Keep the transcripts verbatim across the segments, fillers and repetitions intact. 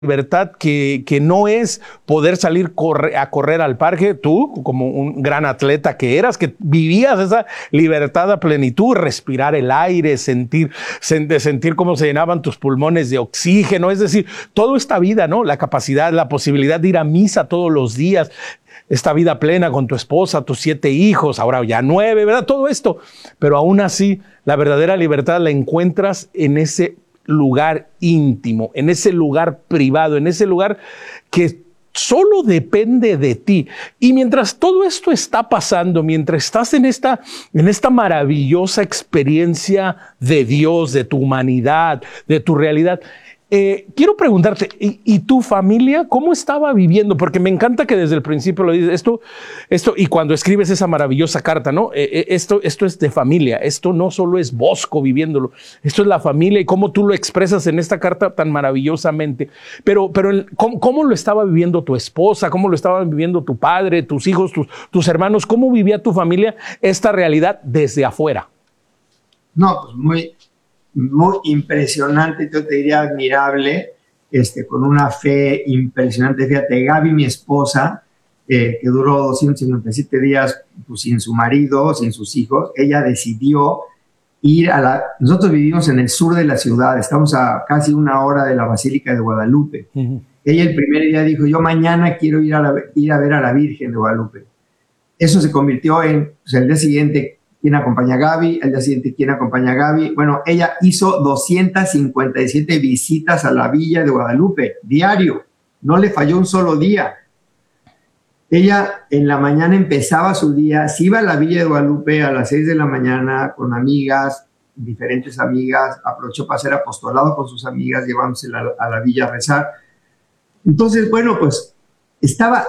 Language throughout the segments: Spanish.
libertad que, que no es poder salir corre, a correr al parque, tú como un gran atleta que eras, que vivías esa libertad a plenitud, respirar el aire, sentir, sen, sentir cómo se llenaban tus pulmones de oxígeno, es decir, toda esta vida, ¿no? La capacidad, la posibilidad de ir a misa todos los días, esta vida plena con tu esposa, tus siete hijos, ahora ya nueve, ¿verdad? Todo esto, pero aún así la verdadera libertad la encuentras en ese lugar íntimo, en ese lugar privado, en ese lugar que solo depende de ti. Y mientras todo esto está pasando, mientras estás en esta, en esta maravillosa experiencia de Dios, de tu humanidad, de tu realidad, Eh, quiero preguntarte, ¿y, ¿y tu familia cómo estaba viviendo? Porque me encanta que desde el principio lo dices, esto, esto, y cuando escribes esa maravillosa carta, ¿no? Eh, eh, esto, esto es de familia, esto no solo es Bosco viviéndolo, esto es la familia y cómo tú lo expresas en esta carta tan maravillosamente. Pero, pero el, ¿cómo, ¿cómo lo estaba viviendo tu esposa? ¿Cómo lo estaban viviendo tu padre, tus hijos, tus, tus hermanos? ¿Cómo vivía tu familia esta realidad desde afuera? No, pues muy... muy impresionante, yo te diría admirable, este, con una fe impresionante. Fíjate, Gaby, mi esposa, eh, que duró doscientos cincuenta y siete días pues, sin su marido, sin sus hijos, ella decidió ir a la... Nosotros vivimos en el sur de la ciudad, estamos a casi una hora de la Basílica de Guadalupe. Uh-huh. Ella el primer día dijo, yo mañana quiero ir a, la, ir a ver a la Virgen de Guadalupe. Eso se convirtió en, pues, el día siguiente, ¿quién acompaña a Gaby? El día siguiente, ¿quién acompaña a Gaby? Bueno, ella hizo doscientas cincuenta y siete visitas a la Villa de Guadalupe, diario. No le falló un solo día. Ella en la mañana empezaba su día, se iba a la Villa de Guadalupe a las seis de la mañana con amigas, diferentes amigas, aprovechó para hacer apostolado con sus amigas, llevándose a la, a la Villa a rezar. Entonces, bueno, pues estaba...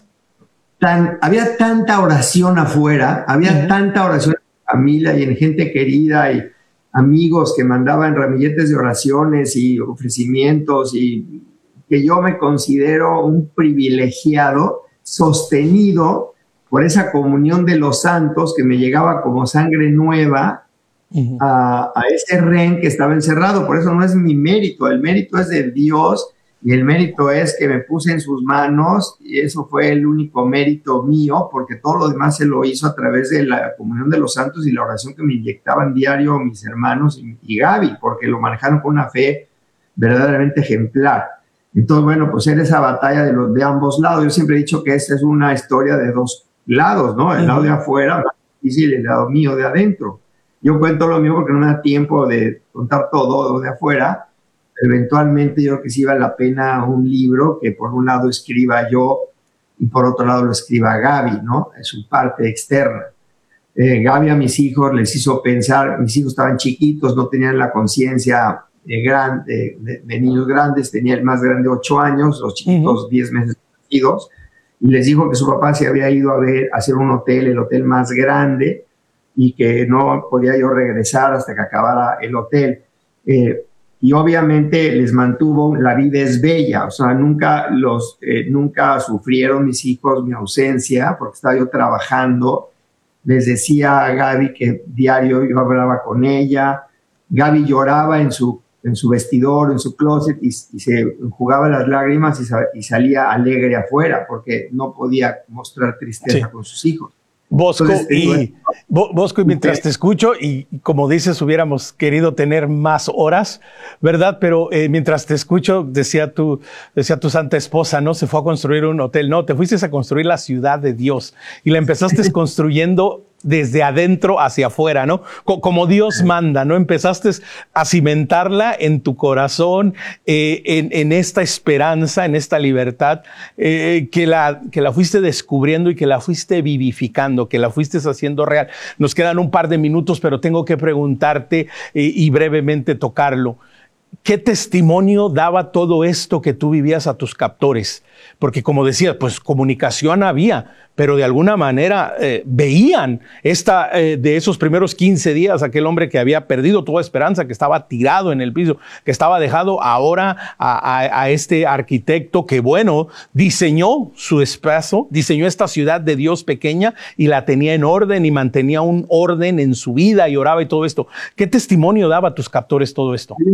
Tan, había tanta oración afuera, había uh-huh. tanta oración en familia y en gente querida y amigos que mandaban ramilletes de oraciones y ofrecimientos, y que yo me considero un privilegiado sostenido por esa comunión de los santos que me llegaba como sangre nueva uh-huh. a, a ese rehén que estaba encerrado. Por eso no es mi mérito, el mérito es de Dios. Y el mérito es que me puse en sus manos, y eso fue el único mérito mío, porque todo lo demás se lo hizo a través de la comunión de los santos y la oración que me inyectaban diario mis hermanos y, y Gaby, porque lo manejaron con una fe verdaderamente ejemplar. Entonces, bueno, pues era esa batalla de, los, de ambos lados. Yo siempre he dicho que esta es una historia de dos lados, ¿no? El uh-huh. lado de afuera y el lado mío de adentro. Yo cuento lo mío porque no me da tiempo de contar todo lo de afuera. Eventualmente yo creo que sí vale la pena un libro que por un lado escriba yo y por otro lado lo escriba Gaby, ¿no? Es su parte externa. Eh, Gaby a mis hijos les hizo pensar, mis hijos estaban chiquitos, no tenían la conciencia de, gran, de, de, de niños grandes, tenía el más grande ocho años, los chiquitos uh-huh. diez meses nacidos, y les dijo que su papá se había ido a ver, a hacer un hotel, el hotel más grande, y que no podía yo regresar hasta que acabara el hotel. Eh, Y obviamente les mantuvo, la vida es bella, o sea, nunca, los, eh, nunca sufrieron mis hijos mi ausencia, porque estaba yo trabajando. Les decía a Gaby que diario yo hablaba con ella. Gaby lloraba en su, en su vestidor, en su closet, y, y se enjugaba las lágrimas y, y salía alegre afuera, porque no podía mostrar tristeza sí. con sus hijos. Bosco, Entonces, y, bueno, Bosco, y mientras te escucho, y como dices, hubiéramos querido tener más horas, ¿verdad? Pero eh, mientras te escucho, decía tu, decía tu santa esposa, ¿no? Se fue a construir un hotel. No, te fuiste a construir la ciudad de Dios y la empezaste construyendo desde adentro hacia afuera, ¿no? Como Dios manda, ¿no? Empezaste a cimentarla en tu corazón, eh, en, en esta esperanza, en esta libertad, eh, que la, que la fuiste descubriendo y que la fuiste vivificando, que la fuiste haciendo real. Nos quedan un par de minutos, pero tengo que preguntarte eh, y brevemente tocarlo. ¿Qué testimonio daba todo esto que tú vivías a tus captores? Porque como decías, pues comunicación había, pero de alguna manera eh, veían esta, eh, de esos primeros quince días, aquel hombre que había perdido toda esperanza, que estaba tirado en el piso, que estaba dejado ahora a, a, a este arquitecto que, bueno, diseñó su espacio, diseñó esta ciudad de Dios pequeña y la tenía en orden y mantenía un orden en su vida y oraba y todo esto. ¿Qué testimonio daba a tus captores todo esto?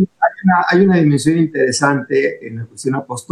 una, hay una dimensión interesante en la cuestión apostólica.